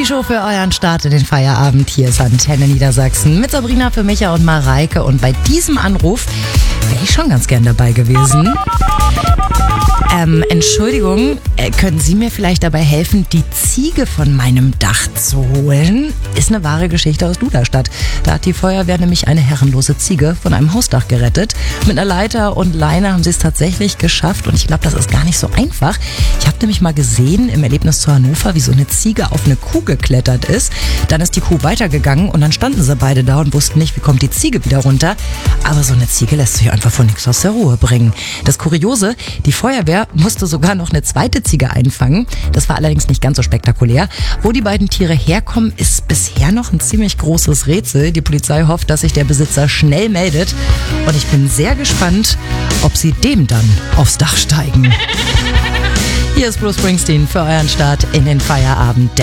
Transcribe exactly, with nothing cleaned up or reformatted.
Show für euren Start in den Feierabend. Hier ist Antenne Niedersachsen mit Sabrina für Micha und Mareike. Und bei diesem Anruf wäre ich schon ganz gern dabei gewesen. Ähm, Entschuldigung, äh, können Sie mir vielleicht dabei helfen, die Ziege von meinem Dach zu holen? Ist eine wahre Geschichte aus Duderstadt. Da hat die Feuerwehr nämlich eine herrenlose Ziege von einem Hausdach gerettet. Mit einer Leiter und Leine haben sie es tatsächlich geschafft. Und ich glaube, das ist gar nicht so einfach. Ich habe nämlich mal gesehen im Erlebnis zu Hannover, wie so eine Ziege auf eine Kuh geklettert ist. Dann ist die Kuh weitergegangen und dann standen sie beide da und wussten nicht, wie kommt die Ziege wieder runter. Aber so eine Ziege lässt sich einfach von nichts aus der Ruhe bringen. Das Kuriose, die Feuerwehr musste sogar noch eine zweite Ziege einfangen. Das war allerdings nicht ganz so spektakulär. Wo die beiden Tiere herkommen, ist bisher noch ein ziemlich großes Rätsel. Die Polizei hofft, dass sich der Besitzer schnell meldet. Und ich bin sehr gespannt, ob sie dem dann aufs Dach steigen. Hier ist Bruce Springsteen für euren Start in den Feierabend.